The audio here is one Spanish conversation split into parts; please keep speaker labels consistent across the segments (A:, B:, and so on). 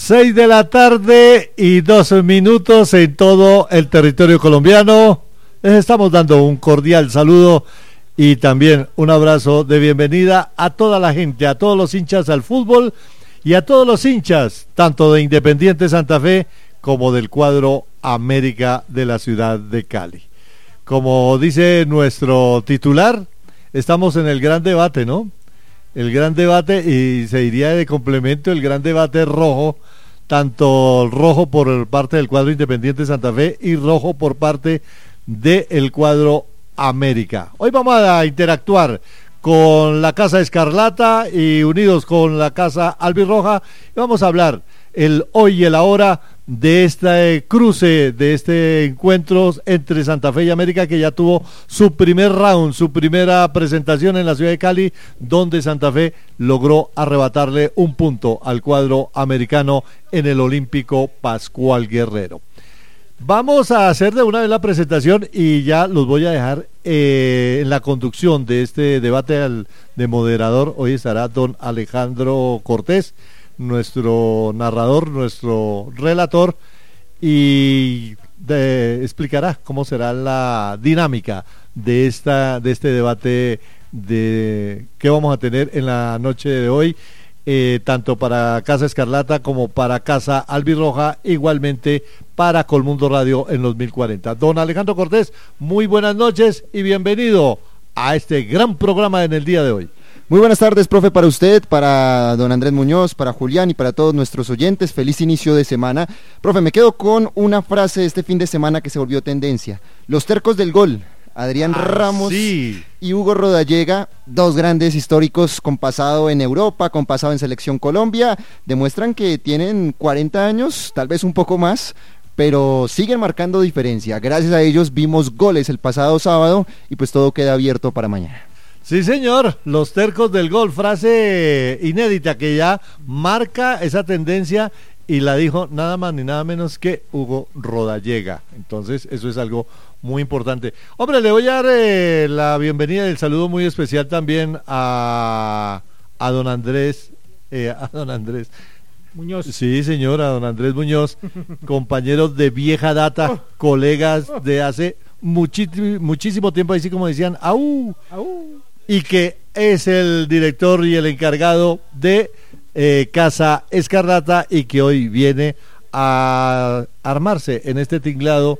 A: 6:02 en todo el territorio colombiano. Les estamos dando un cordial saludo y también un abrazo de bienvenida a toda la gente, a todos los hinchas al fútbol y a todos los hinchas, tanto de Independiente Santa Fe como del cuadro América de la ciudad de Cali. Como dice nuestro titular, estamos en el gran debate, ¿no? El gran debate, y se diría de complemento, el gran debate rojo, tanto rojo por parte del cuadro Independiente Santa Fe y rojo por parte del cuadro América. Hoy vamos a interactuar con la Casa Escarlata y unidos con la Casa Albirroja, y vamos a hablar el hoy y el ahora de este cruce, de este encuentro entre Santa Fe y América, que ya tuvo su primer round, su primera presentación en la ciudad de Cali, donde Santa Fe logró arrebatarle un punto al cuadro americano en el Olímpico Pascual Guerrero. Vamos a hacer de una vez la presentación y ya los voy a dejar en la conducción de este debate de moderador. Hoy estará don Alejandro Cortés, nuestro narrador, nuestro relator, y explicará cómo será la dinámica de este debate de que vamos a tener en la noche de hoy, tanto para Casa Escarlata como para Casa Albirroja, igualmente para Colmundo Radio en los 1040. Don Alejandro Cortés, muy buenas noches y bienvenido a este gran programa en el día de hoy.
B: Muy buenas tardes, profe, para usted, para don Andrés Muñoz, para Julián y para todos nuestros oyentes. Feliz inicio de semana. Profe, me quedo con una frase de este fin de semana que se volvió tendencia. Los tercos del gol, Adrián Ramos y Hugo Rodallega, dos grandes históricos con pasado en Europa, con pasado en Selección Colombia, demuestran que tienen 40 años, tal vez un poco más, pero siguen marcando diferencia. Gracias a ellos vimos goles el pasado sábado y pues todo queda abierto para mañana.
A: Sí, señor, los tercos del gol, frase inédita que ya marca esa tendencia y la dijo nada más ni nada menos que Hugo Rodallega. Entonces, eso es algo muy importante. Hombre, le voy a dar la bienvenida y el saludo muy especial también a don Andrés,
C: Muñoz.
A: Sí, señor, a don Andrés Muñoz, compañeros de vieja data, colegas de hace muchísimo tiempo, así como decían, ¡au! ¡Au! Y que es el director y el encargado de Casa Escarlata y que hoy viene a armarse en este tinglado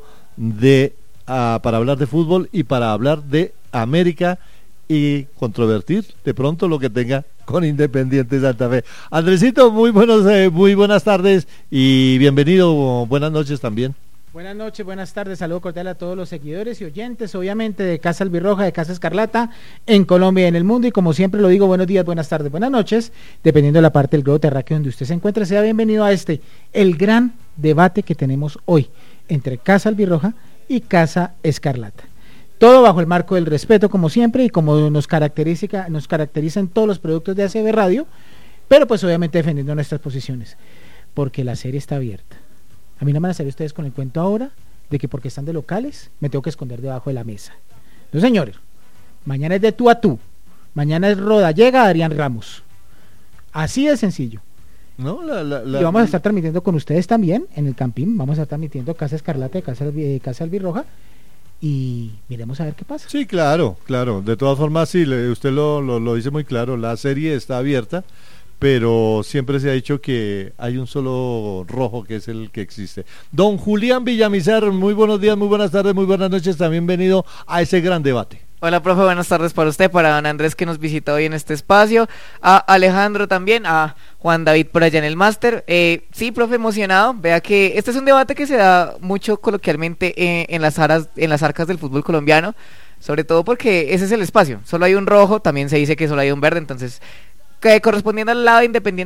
A: para hablar de fútbol y para hablar de América y controvertir de pronto lo que tenga con Independiente Santa Fe. Andresito, muy buenas tardes y bienvenido, buenas noches también.
C: Buenas noches, buenas tardes, saludo cordial a todos los seguidores y oyentes, obviamente de Casa Albirroja, de Casa Escarlata, en Colombia y en el mundo, y como siempre lo digo, buenos días, buenas tardes, buenas noches, dependiendo de la parte del globo terráqueo donde usted se encuentre. Sea bienvenido a el gran debate que tenemos hoy, entre Casa Albirroja y Casa Escarlata. Todo bajo el marco del respeto, como siempre, y como nos caracterizan todos los productos de ACB Radio, pero pues obviamente defendiendo nuestras posiciones, porque la serie está abierta. A mí no me van a salir ustedes con el cuento ahora de que porque están de locales me tengo que esconder debajo de la mesa. No, señores, mañana es de tú a tú. Mañana es Rodallega, Adrián Ramos. Así de sencillo.
A: No,
C: y vamos a estar transmitiendo con ustedes también en el Campín. Vamos a estar transmitiendo Casa Escarlata de Casa Albirroja y miremos a ver qué pasa.
A: Sí, claro. De todas formas, sí, usted lo dice muy claro. La serie está abierta, pero siempre se ha dicho que hay un solo rojo que es el que existe. Don Julián Villamizar, muy buenos días, muy buenas tardes, muy buenas noches, también bienvenido a ese gran debate.
D: Hola, profe, buenas tardes para usted, para don Andrés que nos visita hoy en este espacio, a Alejandro también, a Juan David por allá en el máster. Sí, profe, emocionado, vea que este es un debate que se da mucho coloquialmente en las arcas del fútbol colombiano, sobre todo porque ese es el espacio, solo hay un rojo, también se dice que solo hay un verde, entonces correspondiendo al lado Independiente